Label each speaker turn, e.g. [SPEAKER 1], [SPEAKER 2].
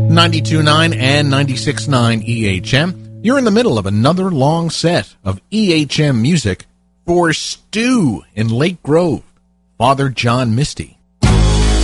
[SPEAKER 1] 92.9 and 96.9 EHM. You're in the middle of another long set of EHM music for Stu in Lake Grove, Father John Misty.